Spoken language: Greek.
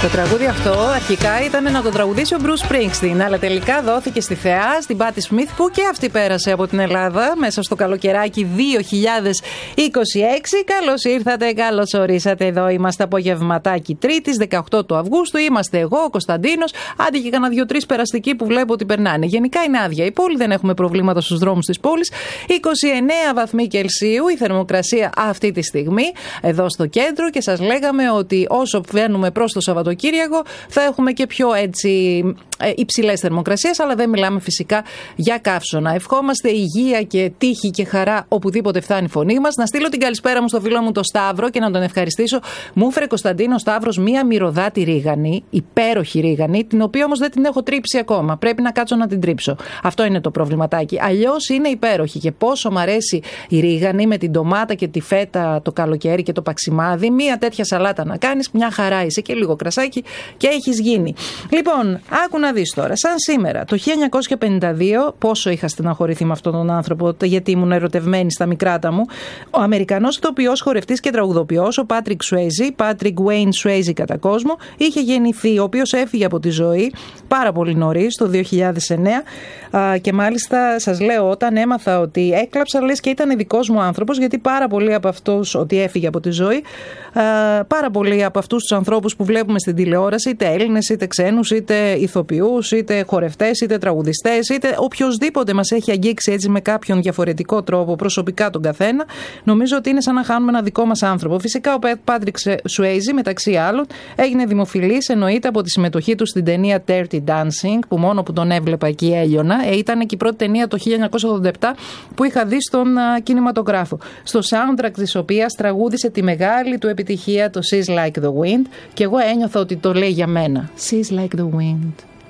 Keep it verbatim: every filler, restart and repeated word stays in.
Το τραγούδι αυτό αρχικά ήταν να το τραγουδήσει ο Bruce Springsteen, αλλά τελικά δόθηκε στη θεά, στην Patti Smith, που και αυτή πέρασε από την Ελλάδα μέσα στο καλοκαιράκι δύο χιλιάδες είκοσι έξι. Καλώς ήρθατε, καλώς ορίσατε. Εδώ είμαστε απογευματάκι Τρίτης, δεκαοκτώ του Αυγούστου. Είμαστε εγώ, ο Κωνσταντίνος. Άντε και κανένα δύο-τρεις περαστικοί που βλέπω ότι περνάνε. Γενικά είναι άδεια η πόλη, δεν έχουμε προβλήματα στους δρόμους της πόλης. είκοσι εννέα βαθμοί Κελσίου η θερμοκρασία αυτή τη στιγμή εδώ στο κέντρο, και σας λέγαμε ότι όσο βγαίνουμε προς το Σαββατοκύριακο θα έχουμε και πιο έτσι υψηλές θερμοκρασίες, αλλά δεν μιλάμε φυσικά για καύσωνα. Ευχόμαστε υγεία και τύχη και χαρά οπουδήποτε φτάνει η φωνή μας. Να στείλω την καλησπέρα μου στο φίλο μου το Σταύρο και να τον ευχαριστήσω. Μου έφερε Κωνσταντίνο Σταύρος μία μυρωδάτη ρίγανη, υπέροχη ρίγανη, την οποία όμως δεν την έχω τρίψει ακόμα. Πρέπει να κάτσω να την τρίψω. Αυτό είναι το προβληματάκι. Αλλιώς είναι υπέροχη, και πόσο μ' αρέσει η ρίγανη με την ντομάτα και τη φέτα το καλοκαίρι και το παξιμάδι. Μία τέτοια σαλάτα να κάνεις, μια χαρά είσαι, και λίγο κρασάκι και έχεις γίνει. Λοιπόν, άκου να δεις τώρα. Σαν σήμερα, το χίλια εννιακόσια πενήντα δύο, πόσο είχα στεναχωρηθεί με αυτόν τον άνθρωπο, γιατί ήμουν ερωτευμένη στα μικράτα μου. Ο Αμερικανός ηθοποιός, χορευτής και τραγουδοποιός, ο Patrick Swayze, Patrick Wayne Swayze κατά κόσμο, είχε γεννηθεί, ο οποίος έφυγε από τη ζωή πάρα πολύ νωρίς, το δύο χιλιάδες εννέα. Α, και μάλιστα σας λέω, όταν έμαθα ότι έκλαψα, λες και ήταν δικός μου άνθρωπος, γιατί πάρα πολλοί από αυτούς, ότι έφυγε από τη ζωή, α, πάρα πολλοί από αυτούς τους ανθρώπους που βλέπουμε στην τηλεόραση, είτε Έλληνες, είτε ξένους, είτε ηθοποιούς, είτε χορευτές, είτε τραγουδιστές, είτε οποιοδήποτε μας έχει αγγίξει έτσι με κάποιον διαφορετικό τρόπο, προσωπικά τον καθένα, νομίζω ότι είναι σαν να χάνουμε ένα δικό μας άνθρωπο. Φυσικά ο Patrick Swayze, μεταξύ άλλων, έγινε δημοφιλής, εννοείται, από τη συμμετοχή του στην ταινία Dirty Dancing, που μόνο που τον έβλεπα εκεί έλειωνα. Ε, ήταν και η πρώτη ταινία το χίλια εννιακόσια ογδόντα επτά που είχα δει στον α, κινηματογράφο. Στο soundtrack της οποίας τραγούδισε τη μεγάλη του επιτυχία, το She's Like the Wind, και εγώ ένιωθα ότι το λέει για μένα. She's like the wind.